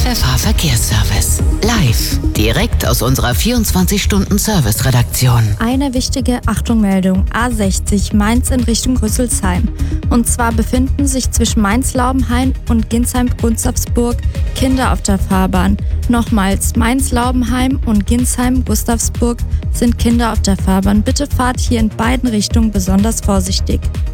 FFH Verkehrsservice. Live, direkt aus unserer 24-Stunden-Service-Redaktion. Eine wichtige Achtung-Meldung: A60 Mainz in Richtung Rüsselsheim. Und zwar befinden sich zwischen Mainz-Laubenhain und Ginsheim-Gustavsburg Kinder auf der Fahrbahn. Nochmals, Mainz-Laubenheim und Ginsheim-Gustavsburg sind Kinder auf der Fahrbahn. Bitte fahrt hier in beiden Richtungen besonders vorsichtig.